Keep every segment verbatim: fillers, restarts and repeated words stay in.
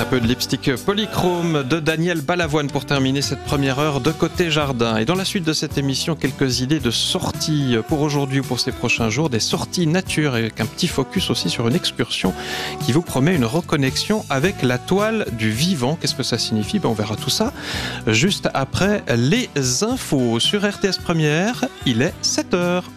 Un peu de lipstick polychrome de Daniel Balavoine pour terminer cette première heure de Côté Jardin. Et dans la suite de cette émission, quelques idées de sorties pour aujourd'hui ou pour ces prochains jours, des sorties nature avec un petit focus aussi sur une excursion qui vous promet une reconnexion avec la toile du vivant. Qu'est-ce que ça signifie ? Ben, on verra tout ça juste après les infos sur R T S Première. Il est sept heures.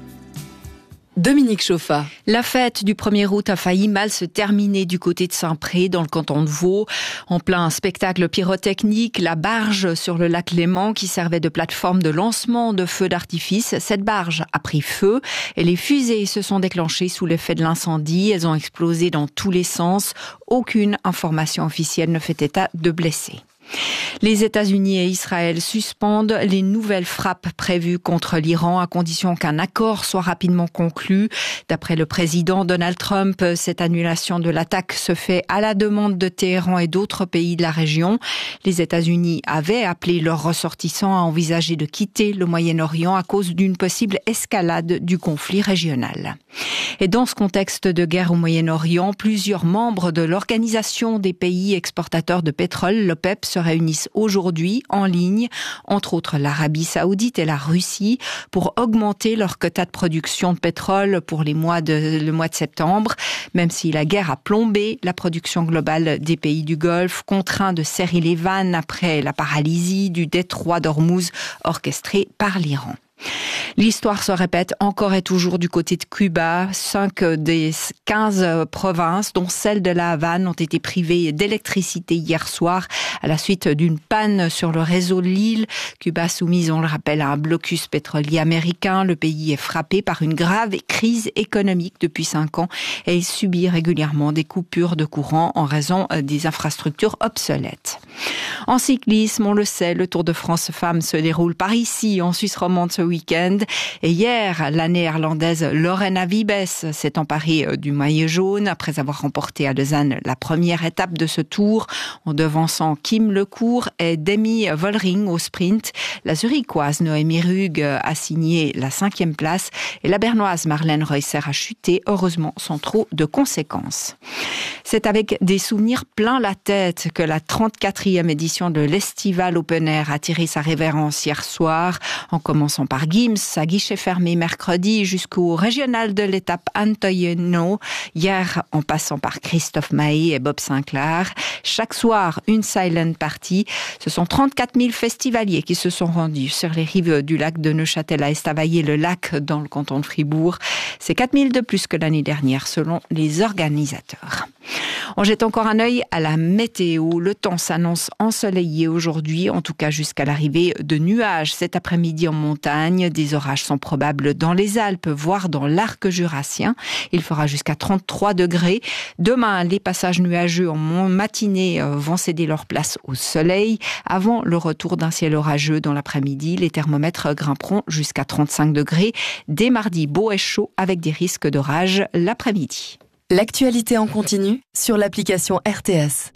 Dominique Chauffat. La fête du premier août a failli mal se terminer du côté de Saint-Pré, dans le canton de Vaud. En plein spectacle pyrotechnique, la barge sur le lac Léman qui servait de plateforme de lancement de feux d'artifice. Cette barge a pris feu et les fusées se sont déclenchées sous l'effet de l'incendie. Elles ont explosé dans tous les sens. Aucune information officielle ne fait état de blessés. Les États-Unis et Israël suspendent les nouvelles frappes prévues contre l'Iran à condition qu'un accord soit rapidement conclu. D'après le président Donald Trump, cette annulation de l'attaque se fait à la demande de Téhéran et d'autres pays de la région. Les États-Unis avaient appelé leurs ressortissants à envisager de quitter le Moyen-Orient à cause d'une possible escalade du conflit régional. Et dans ce contexte de guerre au Moyen-Orient, plusieurs membres de l'Organisation des pays exportateurs de pétrole, l'OPEP, se réunissent aujourd'hui en ligne, entre autres l'Arabie Saoudite et la Russie, pour augmenter leur quota de production de pétrole pour les mois de, le mois de septembre, même si la guerre a plombé la production globale des pays du Golfe, contraints de serrer les vannes après la paralysie du détroit d'Ormuz orchestrée par l'Iran. L'histoire se répète encore et toujours du côté de Cuba. Cinq des quinze provinces, dont celle de la Havane, ont été privées d'électricité hier soir à la suite d'une panne sur le réseau de l'île. Cuba soumise, on le rappelle, à un blocus pétrolier américain. Le pays est frappé par une grave crise économique depuis cinq ans et il subit régulièrement des coupures de courant en raison des infrastructures obsolètes. En cyclisme, on le sait, le Tour de France Femmes se déroule par ici, en Suisse romande ce week-end. Et hier, la néerlandaise Lorena Wiebes s'est emparée du maillot jaune après avoir remporté à Lausanne la première étape de ce tour en devançant Kim Lecourt et Demi Vollering au sprint. La Zurichoise Noémie Rugg a signé la cinquième place et la Bernoise Marlène Reusser a chuté, heureusement sans trop de conséquences. C'est avec des souvenirs plein la tête que la trente-quatrième édition de l'Estival Open Air a tiré sa révérence hier soir, en commençant par Gims, à guichet fermé mercredi, jusqu'au régional de l'étape Antoyeno, hier en passant par Christophe Mahé et Bob Sinclair. Chaque soir, une silent party. Ce sont trente-quatre mille festivaliers qui se sont rendus sur les rives du lac de Neuchâtel à Estavayer-le-Lac dans le canton de Fribourg. C'est quatre mille de plus que l'année dernière selon les organisateurs. On jette encore un œil à la météo. Le temps s'annonce ensoleillé aujourd'hui, en tout cas jusqu'à l'arrivée de nuages cet après-midi en montagne. Des orages sont probables dans les Alpes, voire dans l'arc jurassien. Il fera jusqu'à trente-trois degrés. Demain, les passages nuageux en matinée vont céder leur place au soleil. Avant le retour d'un ciel orageux dans l'après-midi, les thermomètres grimperont jusqu'à trente-cinq degrés. Dès mardi, beau et chaud avec des risques d'orage l'après-midi. L'actualité en continu sur l'application R T S.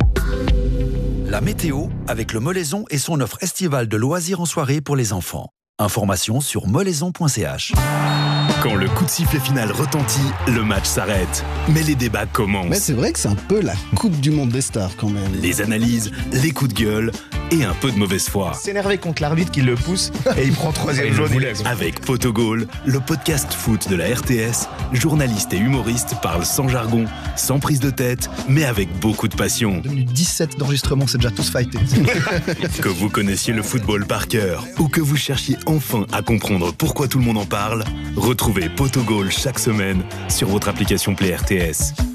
La météo avec le Molaison et son offre estivale de loisirs en soirée pour les enfants. Information sur molaison point c h. Quand le coup de sifflet final retentit, le match s'arrête. Mais les débats commencent. Mais c'est vrai que c'est un peu la Coupe du Monde des stars quand même. Les analyses, les coups de gueule et un peu de mauvaise foi. S'énerver contre l'arbitre qui le pousse et il prend troisième jaune. Avec Potogol, le podcast foot de la R T S, journalistes et humoristes parlent sans jargon, sans prise de tête, mais avec beaucoup de passion. deux minutes dix-sept d'enregistrement, c'est déjà tous fightés. Que vous connaissiez le football par cœur ou que vous cherchiez enfin à comprendre pourquoi tout le monde en parle, retrouvez Potogol chaque semaine sur votre application Play R T S.